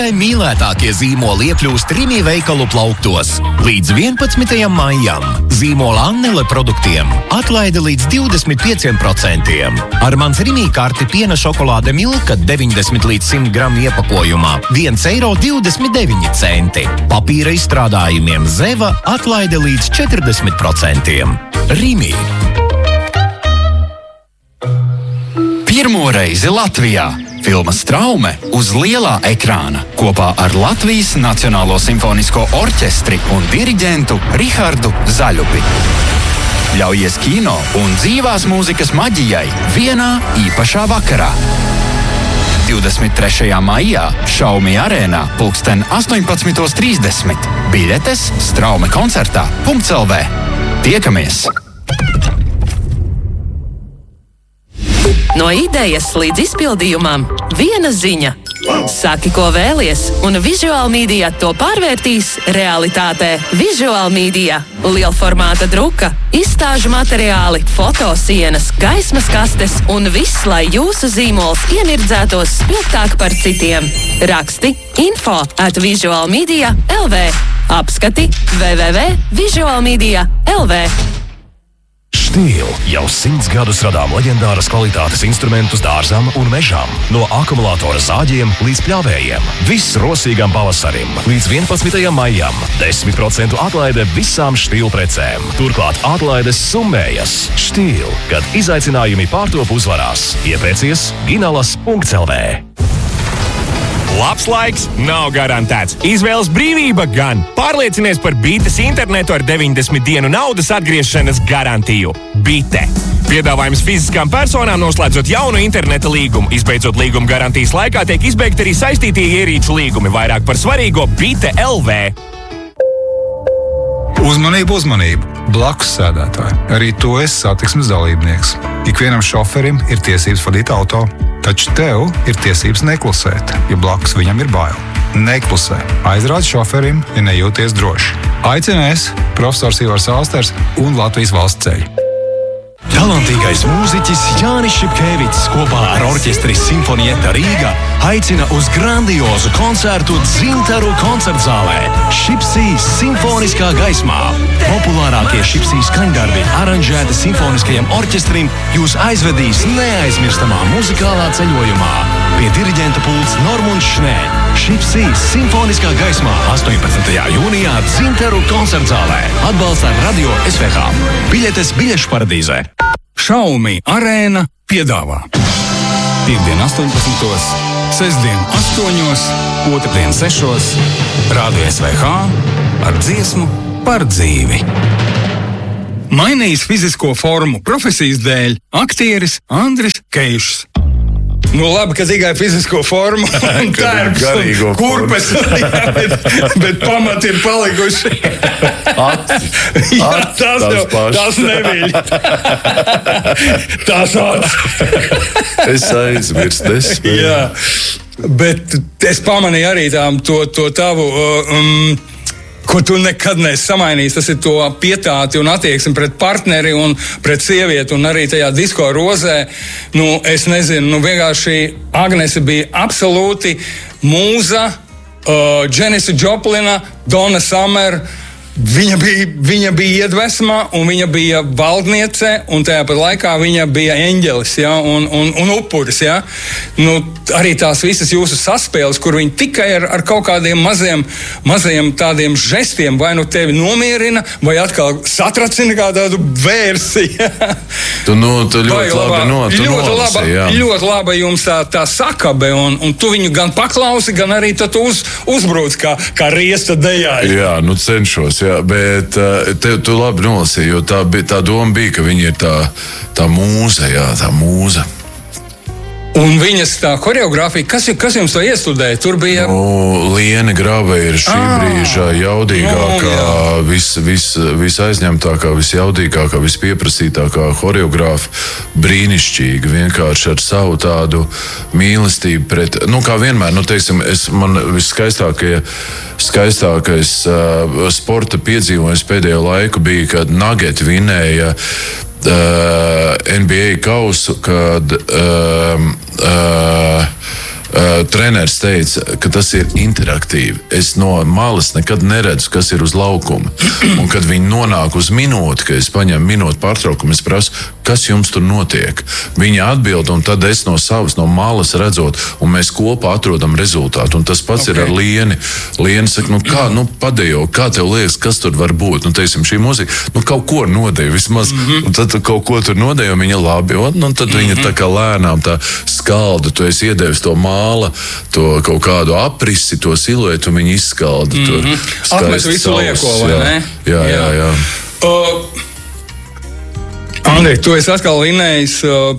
Tikai mīlētākie zīmoli iekļūst Rimi veikalu plauktos. Līdz 11. maijam zīmola Annele produktiem atlaide līdz 25%. Ar mans Rimi karti piena šokolāde Milka 90 līdz 100 gramu iepakojumā 1,29 eiro. Papīra izstrādājumiem Zeva atlaide līdz 40%. Rimi. Pirmo reizi Latvijā filma Straume uz lielā ekrāna kopā ar Latvijas Nacionālo simfonisko orķestri un diriģentu Rihardu Zaļupi. Ļaujies kino un dzīvās mūzikas maģijai vienā īpašā vakarā. 23. maijā Xiaomi arēnā 18:30. Biļetes Straume koncertā.lv. Tiekamies! No idejas līdz izpildījumam viena ziņa. Saki, ko vēlies, un Visual Media to pārvērtīs realitātē. Visual Media - lielformāta druka, izstāžu materiāli, fotosienas, gaismas kastes un viss, lai jūsu zīmols iemirdzētos spilgtāk par citiem. Raksti info@visualmedia.lv. Apskati www.visualmedia.lv. Stihl jau 100 gadus radām leģendāras kvalitātes instrumentus dārzam un mežām. No akumulātora zāģiem līdz pļāvējiem. Viss rosīgam pavasarim. Līdz 11. maijam 10% atlaide visām Stihl precēm. Turklāt atlaides summējas. Stihl, kad izaicinājumi pārtop uzvarās. Iepēcies ginalas.lv. Labs laiks nav garantēts. Izvēles brīvība gan. Pārliecinies par Bites internetu ar 90 dienu naudas atgriešanas garantiju. Bite. Piedāvājums fiziskām personām noslēdzot jaunu interneta līgumu. Izbeidzot līguma garantijas laikā tiek izbeigti arī saistītie ierīču līgumi. Vairāk par svarīgo Bite LV. Uzmanību, uzmanību! Blakus sēdētāji. Arī tu esi satiksmes dalībnieks. Ikvienam šoferim ir tiesības vadīt auto, taču tev ir tiesības neklusēt, ja blakus viņam ir bail. Neklusē. Aizrādi šoferim, ja nejūties droši. Aicinājis profesors Ivars Alsters un Latvijas valsts ceļi. Talantīgais mūziķis Jānis Šipkevics kopā ar orķestri Simfonieta Rīga aicina uz grandiozu koncertu Dzintaru koncertzālē. Šipsī simfoniskā gaismā. Populārākie Šipsī skaņdarbi aranžēti simfoniskajam orķestrim jūs aizvedīs neaizmirstamā muzikālā ceļojumā. Pie diriģenta pults Normunds Šnē. Šipsī simfoniskā gaismā 18. jūnijā Dzintaru koncertzālē. Atbalsta Radio SVH. Biļetes biļešu paradīzē. Xiaomi arēna piedāvā Piektdien 18, sestdien 8, otrdien 6, Radio SVH ar dziesmu par dzīvi. Mainījis fizisko formu profesijas dēļ aktieris Andris Keišs. Nu labi, ka tikai fizisko formu un tērps un kurpes, bet pamati ir palikuši. Jā, tas neviļ. Tās acis. Es aizmirstu. Jā, bet es pamanīju arī to tavu... ko tu nekad neesi samainījis, tas ir to pietāti un attieksmi pret partneri un pret sievieti un arī tajā disko rozē. Nu, es nezinu, vienkārši Agnese bija absolūti mūza, Dženisa Džoplina, Donna Summer. Viņa bija iedvesma, un viņa bija valdniece, un tajā pat laikā viņa bija eņģelis, ja, un upuris. Ja. Nu, arī tās visas jūsu saspēles, kur viņi tikai ar kaut kādiem maziem tādiem žestiem vai nu tevi nomierina, vai atkal satracina kā tādu vērsi. Ja. Tu ļoti labi ļoti laba jums tā sakabe, un tu viņu gan paklausi, gan arī tu uzbrūc kā riesta dejā. Jā, nu cenšos. Jā, bet tu labi nolasīji, jo tā doma bija, ka viņa ir tā mūza, jā, tā mūza. Un viņas tā koreogrāfija, kas jums to iestudēja? Tur bija... Liene Graba ir šī brīža jaudīgākā, visaizņemtākā, visjaudīgākā, vispieprasītākā koreogrāfa. Brīnišķīga, vienkārši ar savu tādu mīlestību pret... Nu, kā vienmēr, teiksim, man viskaistākais sporta piedzīvojums pēdējo laiku bija, kad Nugget vinēja NBA kausu, kad treneris teica, ka tas ir interaktīvi. Es no malas nekad neredzu, kas ir uz laukuma. Un kad viņi nonāk uz minūti, kad es paņemu minūti pārtraukumu, es prasu, kas jums tur notiek. Viņi atbild, un tad es no savas, no malas redzot, un mēs kopā atrodam rezultātu. Un tas pats ir ar Lieni. Lieni saka, padejo, kā tev liekas, kas tur var būt? Teiksim, šī mūzika, kaut ko nodeja vismaz. Un tad tu kaut ko tur nodeja, un viņa labi. Un tad viņa tā kā lēnām tā skalda. Tu esi iedevis to māla, to kaut kādu aprisi, to siluetu, un viņa izskalda tur. Atmet visu lieko, vai ne? Jā. Andrej, tu esi atkal vinējis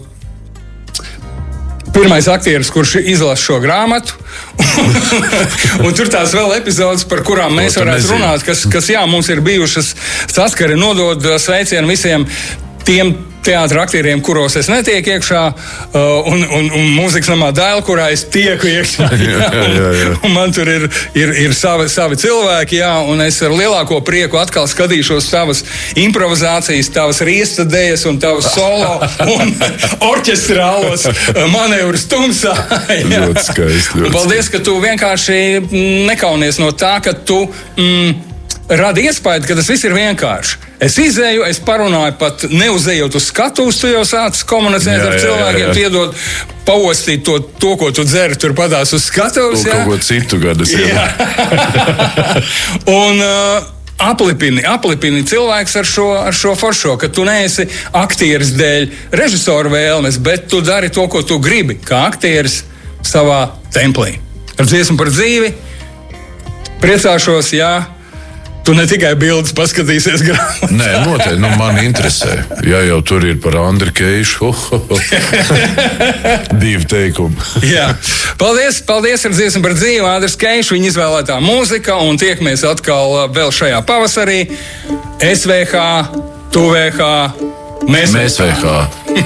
pirmais aktieris, kurš izlasa šo grāmatu. Un tur tās vēl epizodes, par kurām mēs varētu runāt, kas mums ir bijušas saskari, nodod sveicienu visiem tiem teātra aktieriem, kuros es netieku iekšā, un mūzikas namā Dēl, kurā es tieku iekšā. Jā. Un man tur ir savi cilvēki, un es ar lielāko prieku atkal skatīšos tavas improvizācijas, tavas riestadējas un tavas solo un orķestrālos manevrus tumsā. Ļoti skaisti. Paldies, ka tu vienkārši nekaunies no tā, ka tu rada iespēju, ka tas viss ir vienkārši. Es izēju, es parunāju pat neuzējot uz skatuves, tu jau sāc komunicēt ar cilvēkiem, piedod paostīt to, ko tu dzeri, tur padās uz skatuves. Kaut ko citu gadas. Un aplipini cilvēks ar šo foršo, ka tu neesi aktieris dēļ režisoru vēlmes, bet tu dari to, ko tu gribi, kā aktieris savā templī. Ar dziesmu par dzīvi priecāšos, tu ne tikai bildes paskatīsies grāmatā. Nē, noteikti, man interesē. Ja jau tur ir par Andri Keišu. Divi teikumi. Jā. Paldies ar dziesmu par dzīvi, Andris Keišu, viņa izvēlētā mūzika, un tiekamies atkal vēl šajā pavasarī. SVH, TUVH, mēs VH.